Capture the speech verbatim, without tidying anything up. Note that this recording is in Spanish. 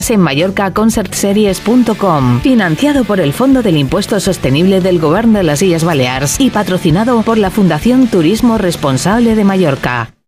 en mallorca concert series punto com, financiado por el Fondo del Impuesto Sostenible del Govern de les Illes Balears y patrocinado por la Fundación Turismo Responsable de Mallorca.